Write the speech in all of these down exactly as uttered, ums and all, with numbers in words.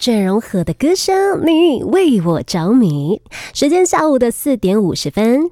郑容和的歌声，你为我着迷。时间下午的四点五十分。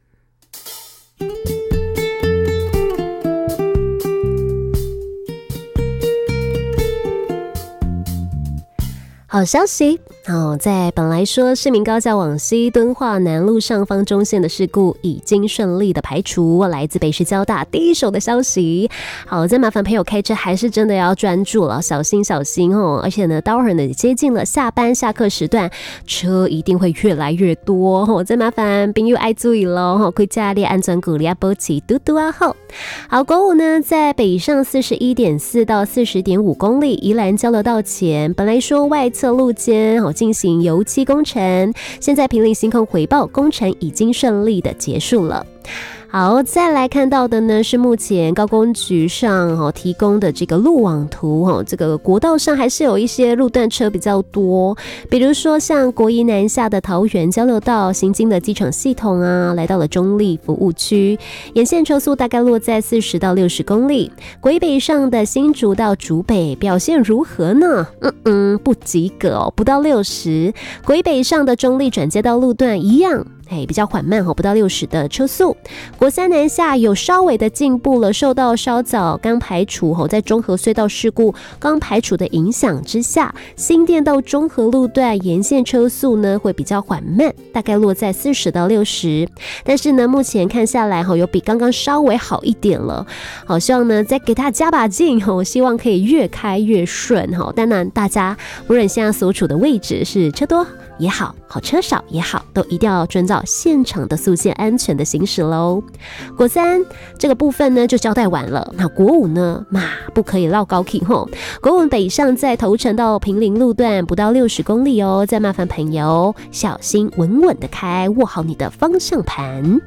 好消息哦，在本来说市民高架往西敦化南路上方中线的事故已经顺利的排除，来自北市交大第一手的消息。好，再麻烦朋友开车还是真的要专注了，小心小心哦。而且呢，待会儿呢接近了下班下课时段，车一定会越来越多哦。再麻烦朋友爱注意喽，哈，开车你安全鼓励啊，保持嘟嘟啊后。好，国五呢在北上四十一点四到四十点五公里，宜兰交流道前，本来说外侧路肩哦进行油漆工程，现在坪林星空回报工程已经顺利的结束了。好，再来看到的呢是目前高工局上哦提供的这个路网图哦，这个国道上还是有一些路段车比较多，比如说像国一南下的桃园交流道行经的机场系统啊，来到了中立服务区，沿线车速大概落在四十到六十公里。国一北上的新竹到竹北表现如何呢？嗯嗯，不及格哦，不到六十。国一北上的中立转接道路段一样。哎，比较缓慢哦，不到六十的车速。国三南下有稍微的进步了，受到稍早刚排除哦，在中和隧道事故刚排除的影响之下，新店到中和路段沿线车速呢会比较缓慢，大概落在四十到六十。但是呢，目前看下来哦，有比刚刚稍微好一点了。好，希望呢再给它加把劲哦，希望可以越开越顺哈。当然，大家无论现在所处的位置是车多也好，好车少也好，都一定要遵照现场的速限安全的行驶喽。国三这个部分呢就交代完了，那国五呢嘛不可以绕高 K 吼。国五北上在头城到坪林路段不到六十公里哦，再麻烦朋友小心稳稳的开，握好你的方向盘。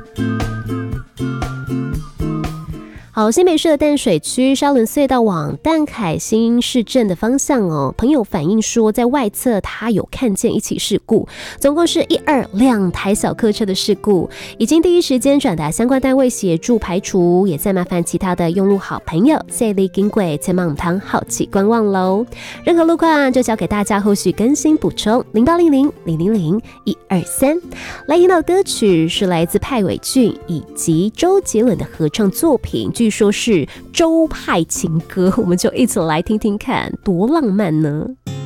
好，新北市的淡水区沙仑隧道往淡海新市镇的方向哦，朋友反映说，在外侧他有看见一起事故，总共是一二两台小客车的事故，已经第一时间转达相关单位协助排除，也再麻烦其他的用路好朋友谢力经轨前往堂好奇观望喽。任何路况就交给大家后续更新补充零八零零零零零一二三。来听到歌曲是来自派伟俊以及周杰伦的合唱作品。据说是周派情歌，我们就一起来听听看，多浪漫呢。